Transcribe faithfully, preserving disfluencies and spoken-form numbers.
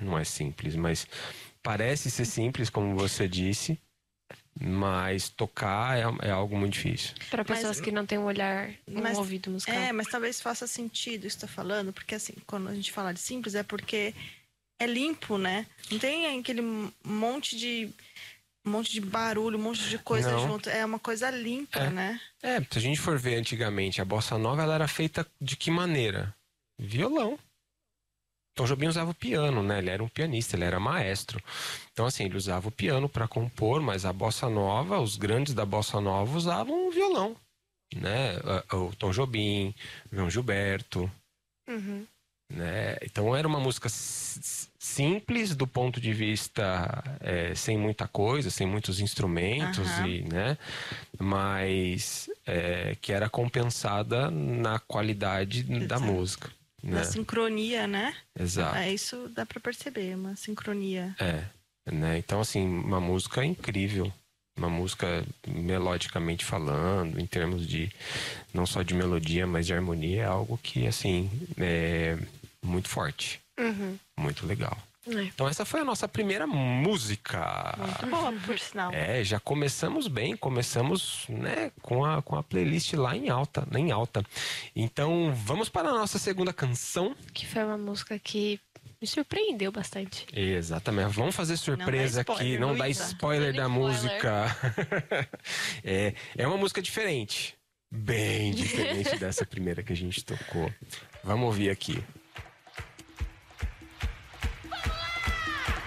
não é simples, mas parece ser simples, como você disse, mas tocar é, é algo muito difícil. Para pessoas Mas- que não têm um olhar, um Mas- ouvido musical. É, mas talvez faça sentido isso que tá falando, porque assim, quando a gente fala de simples, é porque é limpo, né? Não tem aquele monte de um monte de barulho, um monte de coisa Não. junto. É uma coisa limpa, É. né? É, se a gente for ver antigamente, a bossa nova ela era feita de que maneira? Violão. Tom Jobim usava o piano, né? Ele era um pianista, ele era maestro. Então, assim, ele usava o piano para compor, mas a bossa nova, os grandes da bossa nova usavam o violão, né? O Tom Jobim, João Gilberto, Uhum. né? Então era uma música s- simples do ponto de vista é, sem muita coisa, sem muitos instrumentos, Aham. e, né? Mas é, que era compensada na qualidade da Exato. música, né? Na sincronia, né? Exato. É, isso dá pra perceber, uma sincronia. É, né? Então, assim, uma música incrível. Uma música melodicamente falando, em termos de não só de melodia, mas de harmonia, é algo que, assim, é muito forte. Uhum. Muito legal. É. Então, essa foi a nossa primeira música. Muito boa, por sinal. É, já começamos bem, começamos, né, com a, com a playlist lá em alta, em alta. Então, vamos para a nossa segunda canção. Que foi uma música que me surpreendeu bastante. Exatamente. Vamos fazer surpresa Não dá spoiler, aqui, não dá Luísa. spoiler da Spoiler. música. é, é uma música diferente. Bem diferente dessa primeira que a gente tocou. Vamos ouvir aqui.